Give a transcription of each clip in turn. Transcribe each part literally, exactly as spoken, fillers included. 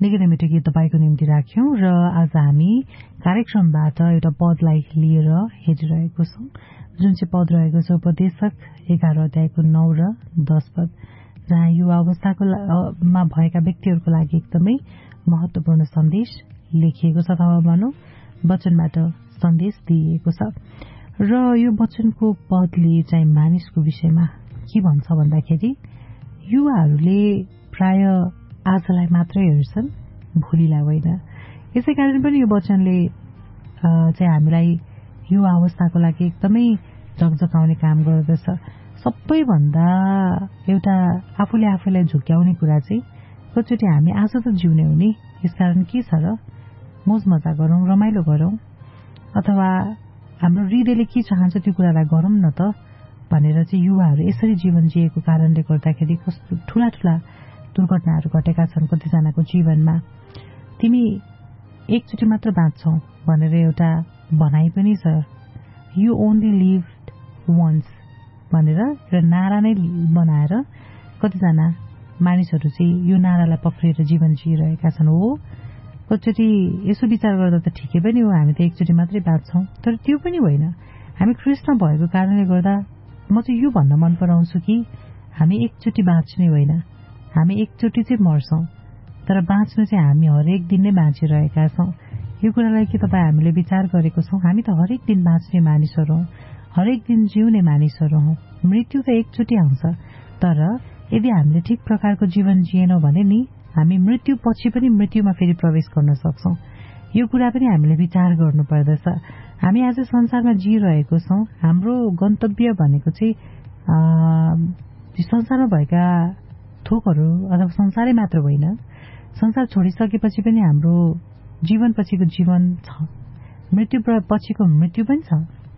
निकै नै मिठो गीत तपाईँको निम्ति राख्यौं र आज हामी कार्यक्रमबाट एउटा पदलाई लिएर हेरिरहेको छौं, जुन चाहिँ पद रहेको छ उपदेशक एघार अध्यायको नौ र दश पद, जहाँ युवा अवस्थाको मा भएका व्यक्तिहरूको लागि एकदमै महत्वपूर्ण सन्देश लेखिएको छ अथवा भनौं वचनबाट सन्देश दिइएको छ। र यो वचनको पदले चाहिँ मानिसको विषयमा के भन्छ भन्दाखेरि युवाहरूले प्राय आजलाई मात्रै हेर्छन्, भोलिलाई होइन। यसै कारण पनि यो वचनले चाहिँ हामीलाई युवा अवस्थाको लागि एकदमै झकझकाउने काम गर्दछ। सबैभन्दा एउटा आफूले आफूलाई झुक्याउने कुरा चाहिँ कतिचोटि हामी आज त जिउने हो नि, यसकारण के छ र मोज मजा गरौं, रमाइलो गरौं, अथवा हाम्रो हृदयले के चाहन्छ त्यो कुरालाई गरौं न त भनेर चाहिँ युवाहरू यसरी जीवन जिएको कारणले गर्दाखेरि कस्तो ठूला ठूला दुर्घटनाहरू घटेका छन् कतिजनाको जीवनमा। तिमी एकचोटि मात्र बाँच्छौ भनेर एउटा भनाइ पनि छ, यु ओन्ली लिभड वन्स भनेर एउटा नारा नै बनाएर कतिजना मानिसहरू चाहिँ यो नारालाई पक्रिएर जीवन जिइरहेका छन्। हो, कतिचोटि यसो विचार गर्दा त ठिकै पनि हो, हामी त एकचोटि मात्रै बाँच्छौं, तर त्यो पनि होइन। हामी ख्रिस्टमा भएको कारणले गर्दा म चाहिँ यो भन्न मन पराउँछु कि हामी एकचोटि बाँच्ने होइन, हामी एकचोटि चाहिँ मर्छौं, तर बाँच्नु चाहिँ हामी हरेक दिन नै बाँचिरहेका छौं। यो कुरालाई के तपाईँ हामीले विचार गरेको छौं? हामी त हरेक दिन बाँच्ने मानिसहरू हौं, हरेक दिन जिउने मानिसहरू हौं। मृत्यु त एकचोटि आउँछ, तर यदि हामीले ठिक प्रकारको जीवन जिएनौं भने नि हामी मृत्यु पछि पनि मृत्युमा फेरि प्रवेश गर्न सक्छौं। यो कुरा पनि हामीले विचार गर्नुपर्दछ। हामी आज संसारमा जिइरहेको छौं, हाम्रो गन्तव्य भनेको चाहिँ संसारमा भएका थोकहरू अथवा संसारै मात्र होइन, संसार छोडिसकेपछि पनि हाम्रो जीवन पछिको जीवन छ, मृत्यु पछिको मृत्यु पनि छ।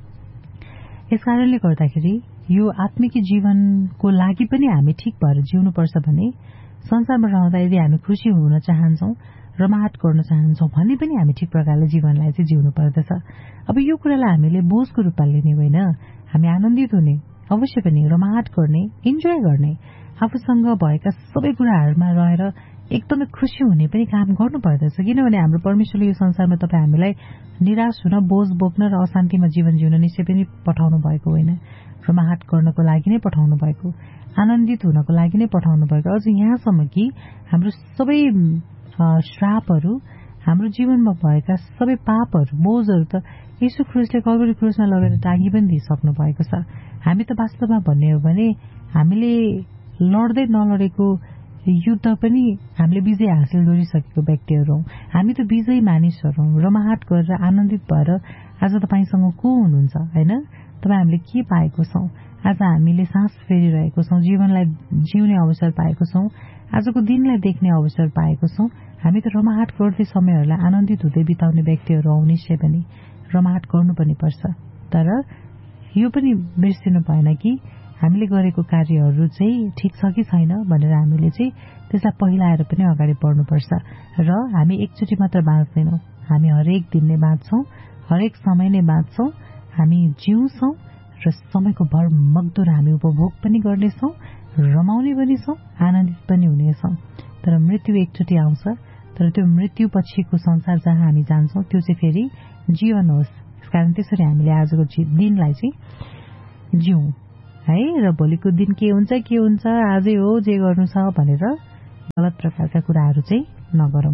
यसकारणले गर्दाखेरि यो आत्मिक जीवनको लागि पनि हामी ठिक भएर जिउनुपर्छ भने संसारमा रहँदा यदि हामी खुसी हुन चाहन्छौं, रमाहट गर्न चाहन्छौं भने पनि हामी ठिक प्रकारले जीवनलाई चाहिँ जिउनु पर्दछ। अब यो कुरालाई हामीले बोझको रूपमा लिने होइन, हामी आनन्दित हुने, अवश्य पनि रमाहट गर्ने, इन्जोय गर्ने, आफूसँग भएका सबै कुराहरूमा रहेर एकदमै खुसी हुने पनि काम गर्नुपर्दछ। किनभने हाम्रो परमेश्वरले यो संसारमा तपाईँ हामीलाई निराश हुन, बोझ बोक्न र अशान्तिमा जीवन जिउन निश्चय पनि पठाउनु भएको होइन, रमाहट गर्नको लागि नै पठाउनु भएको, आनन्दित हुनको लागि नै पठाउनु भएको। अझ यहाँसम्म कि हाम्रो सबै श्रापहरू, हाम्रो जीवनमा भएका सबै पापहरू, बोझहरू त यीशु ख्रिस्टले कल्भरी क्रुसमा लगेर टाँगी पनि दिइसक्नु भएको छ। हामी त वास्तवमा भन्ने हो भने हामीले लड्दै नलडेको युद्ध पनि हामीले विजय हासिल गरिसकेको व्यक्तिहरू हौं। हामी त विजयी मानिसहरू हौं, रमाहट गरेर आनन्दित भएर आज तपाईसँग को हुनुहुन्छ होइन? तपाईँ हामीले के पाएको छौं? आज हामीले सास फेरिरहेको छौं, जीवनलाई जिउने अवसर पाएको छौं, आजको दिनलाई देख्ने अवसर पाएको छौं। हामी त रमाहट गर्दै समयहरूलाई आनन्दित हुँदै बिताउने व्यक्तिहरू हौं, निश्चय पनि रमाहट गर्नु पनि पर्छ। तर यो पनि बिर्सिनु भएन कि हामीले गरेको कार्यहरू चाहिँ ठिक छ कि छैन भनेर हामीले चाहिँ त्यसलाई पहिलाएर पनि अगाडि बढ्नुपर्छ। र हामी एकचोटि मात्र बाँच्दैनौं, हामी हरेक दिन नै बाँच्छौं, हरेक समय नै बाँच्छौं, हामी जिउँछौं र समयको भर मग्दुर हामी उपभोग पनि गर्नेछौं, रमाउने पनि छौं, आनन्दित पनि हुनेछौं। तर मृत्यु एकचोटि आउँछ, तर त्यो मृत्यु पछिको संसार जहाँ हामी जान्छौं त्यो चाहिँ फेरि जीवन होस्। यसकारण त्यसरी हामीले आजको दिनलाई चाहिँ जिउँ है, र भोलिको दिन के हुन्छ के हुन्छ आजै हो जे गर्नु छ भनेर गलत प्रकारका कुराहरू चाहिँ नगरौं।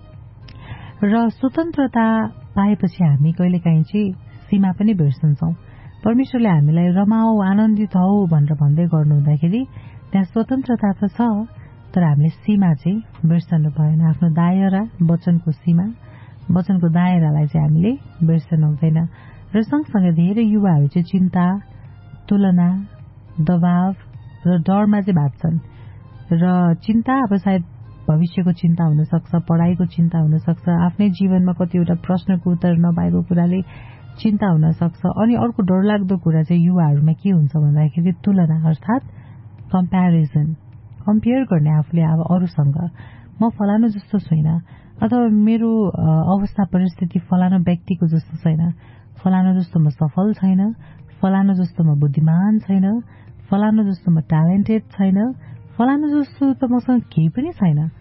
र स्वतन्त्रता पाएपछि हामी कहिलेकाहीँ चाहिँ सीमा पनि बिर्सन्छौं। परमेश्वरले हामीलाई रमाऊ, आनन्दित हौ भनेर भन्दै गर्नु हुँदाखेरि त्यहाँ स्वतन्त्रता त छ, तर हामीले सीमा चाहिँ बिर्सनु भएन। आफ्नो दायरा, वचनको सीमा, वचनको दायरालाई चाहिँ हामीले बिर्सनु हुँदैन। र सँगसँगै धेरै युवाहरू चाहिँ चिन्ता, तुलना, दबाव र डरमा चाहिँ भाग्छन्। र चिन्ता अब सायद भविष्यको चिन्ता हुन सक्छ, पढाइको चिन्ता हुन सक्छ, आफ्नै जीवनमा कतिवटा प्रश्नको उत्तर नपाएको कुराले चिन्ता हुन सक्छ। अनि अर्को डरलाग्दो कुरा चाहिँ युवाहरूमा के हुन्छ भन्दाखेरि तुलना, अर्थात् कम्प्यारिजन, कम्पेयर गर्ने आफूले अब अरूसँग। म फलानु जस्तो छैन, अथवा मेरो अवस्था परिस्थिति फलानु व्यक्तिको जस्तो छैन, फलानु जस्तो म सफल छैन, फलानु जस्तो म बुद्धिमान छैन, फलानु जस्तो म ट्यालेन्टेड छैन, फलानु जस्तो त मसँग केही पनि छैन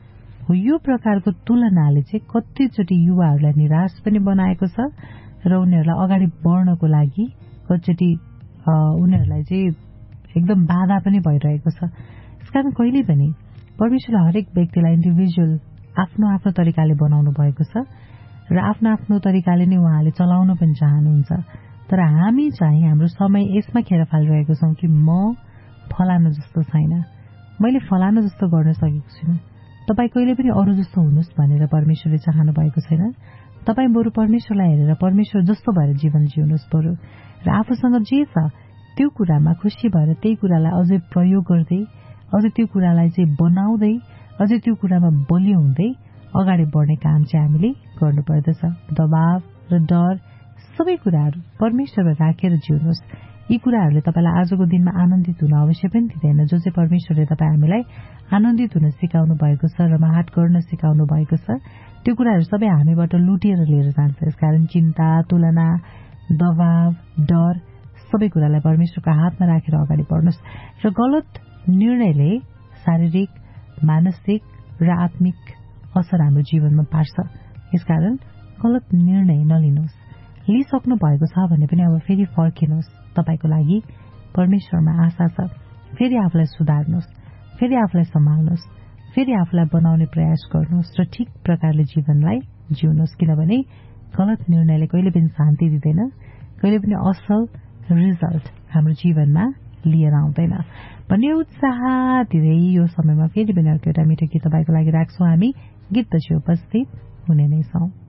हो यो प्रकारको तुलनाले चाहिँ कतिचोटि युवाहरूलाई निराश पनि बनाएको छ र उनीहरूलाई अगाडि बढ्नको लागि कतिचोटि उनीहरूलाई चाहिँ एकदम बाधा पनि भइरहेको छ। यसकारण कहिले पनि परमेश्वरले हरेक व्यक्तिलाई इन्डिभिजुअल आफ्नो आफ्नो तरिकाले बनाउनु भएको छ र आफ्नो आफ्नो तरिकाले नै उहाँले चलाउन पनि चाहनुहुन्छ। तर हामी चाहिँ हाम्रो समय यसमा खेर फालिरहेको छौँ कि म फलानु जस्तो छैन, मैले फलानु जस्तो गर्न सकेको छुइनँ। तपाईँ कहिले पनि अरू जस्तो हुनुहोस् भनेर परमेश्वरले चाहनु भएको छैन। तपाईँ बरु परमेश्वरलाई हेरेर परमेश्वर जस्तो भएर जीवन जिउनुहोस् बरु, र आफूसँग जे छ त्यो कुरामा खुसी भएर त्यही कुरालाई अझै प्रयोग गर्दै, अझै त्यो कुरालाई चाहिँ बनाउँदै, अझै त्यो कुरामा बलियो हुँदै अगाडि बढ्ने काम चाहिँ हामीले गर्नुपर्दछ। दबाव र डर सबै कुराहरू परमेश्वरमा राखेर जिउनुहोस्। यी कुराहरूले तपाईँलाई आजको दिनमा आनन्दित हुन अवश्य पनि दिँदैन। जो चाहिँ परमेश्वरले तपाईँ हामीलाई आनन्दित हुन सिकाउनु भएको छ, रमाहाट गर्न सिकाउनु भएको छ, त्यो कुराहरू सबै हामीबाट लुटिएर लिएर जान्छ। यसकारण चिन्ता, तुलना, दबाव, डर सबै कुरालाई परमेश्वरको हातमा राखेर अगाडि बढ्नुहोस्। र गलत निर्णयले शारीरिक, मानसिक र आत्मिक असर हाम्रो जीवनमा पार्छ। यसकारण गलत निर्णय नलिनुहोस्। लिइसक्नु भएको छ भने पनि अब फेरि फर्किनुहोस्। तपाईँको लागि परमेश्वरमा आशा छ। फेरि आफूलाई सुधार्नुहोस्, फेरि आफूलाई सम्हाल्नुहोस्, फेरि आफूलाई बनाउने प्रयास गर्नुहोस् र ठिक प्रकारले जीवनलाई जिउनुहोस्। किनभने गलत निर्णयले कहिले पनि शान्ति दिँदैन, कहिले पनि असल रिजल्ट हाम्रो जीवनमा लिएर आउँदैन भन्ने उत्साह दिँदै यो समयमा फेरि पनि अर्को एउटा मिठो गीत तपाईँको लागि राख्छौँ। हामी गीतपछि उपस्थित हुने नै छौँ।